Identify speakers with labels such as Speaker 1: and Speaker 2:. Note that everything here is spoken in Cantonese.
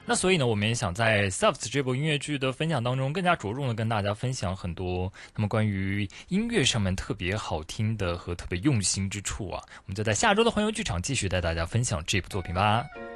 Speaker 1: 那所以呢，我们也想在《Soft》这部音乐剧的分享当中，更加着重的跟大家分享很多他们关于音乐上面特别好听的和特别用心之处啊。我们就在下周的环游剧场继续带大家分享这部作品吧。